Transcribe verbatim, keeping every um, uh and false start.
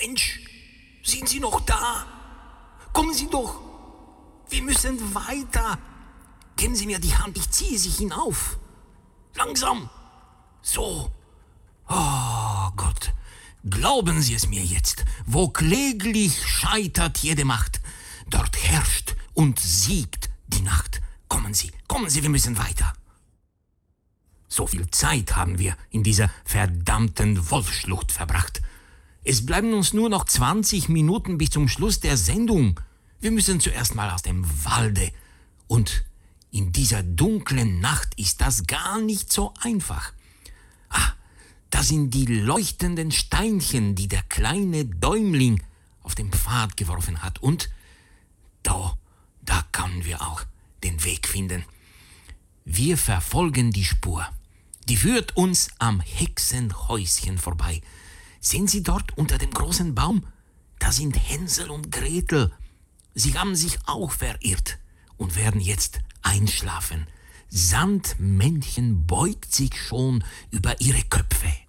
Mensch, sind Sie noch da? Kommen Sie doch. Wir müssen weiter. Geben Sie mir die Hand, ich ziehe Sie hinauf. Langsam. So. Oh Gott, glauben Sie es mir jetzt, wo kläglich scheitert jede Macht, dort herrscht und siegt die Nacht. Kommen Sie, kommen Sie, wir müssen weiter. So viel Zeit haben wir in dieser verdammten Wolfsschlucht verbracht. Es bleiben uns nur noch zwanzig Minuten bis zum Schluss der Sendung. Wir müssen zuerst mal aus dem Walde. Und in dieser dunklen Nacht ist das gar nicht so einfach. Ah, da sind die leuchtenden Steinchen, die der kleine Däumling auf den Pfad geworfen hat. Und da, da können wir auch den Weg finden. Wir verfolgen die Spur. Die führt uns am Hexenhäuschen vorbei. Sehen Sie dort unter dem großen Baum? Da sind Hänsel und Gretel. Sie haben sich auch verirrt und werden jetzt einschlafen. Sandmännchen beugt sich schon über ihre Köpfe.